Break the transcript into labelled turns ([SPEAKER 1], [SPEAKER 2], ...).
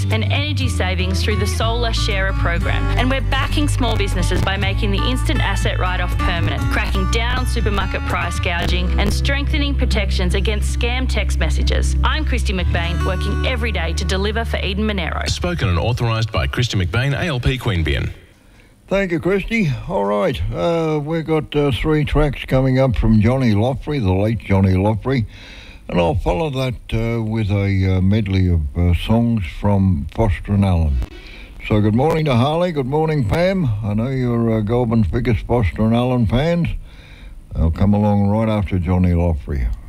[SPEAKER 1] and energy savings through the Solar Sharer program. And we're backing small businesses by making the instant asset write-off permanent, cracking down on supermarket price gouging and strengthening protections against scam text messages. I'm Christy McBain, working every day to deliver for Eden Monero.
[SPEAKER 2] Spoken and authorised by Christy McBain, ALP Queanbeyan.
[SPEAKER 3] Thank you, Christy. All right, we've got 3 tracks coming up from Johnny Loffrey, the late Johnny Loffrey, and I'll follow that with a medley of songs from Foster and Allen. So good morning to Harley, good morning Pam. I know you're Goulburn's biggest Foster and Allen fans. I'll come along right after Johnny Loffrey.